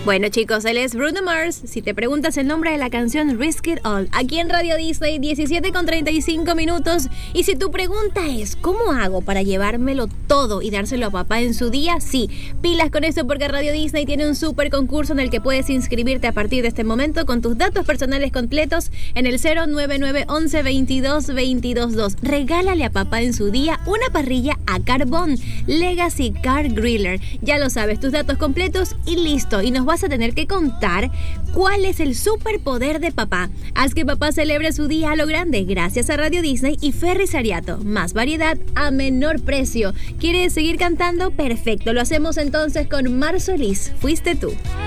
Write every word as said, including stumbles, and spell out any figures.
Bueno, chicos, él es Bruno Mars. Si te preguntas el nombre de la canción, Risk It All, aquí en Radio Disney, diecisiete con treinta y cinco minutos. Y si tu pregunta es, ¿cómo hago para llevármelo todo y dárselo a papá en su día? Sí, pilas con esto, porque Radio Disney tiene un súper concurso en el que puedes inscribirte a partir de este momento con tus datos personales completos en el cero nueve nueve once veintidós veintidós dos. Regálale a papá en su día una parrilla a carbón Legacy Car Griller. Ya lo sabes, tus datos completos y listo. Y nos vas a tener que contar cuál es el superpoder de papá. Haz que papá celebre su día a lo grande gracias a Radio Disney y Ferris Ariato. Más variedad a menor precio. ¿Quieres seguir cantando? Perfecto, lo hacemos entonces con Mar Solís. Fuiste tú.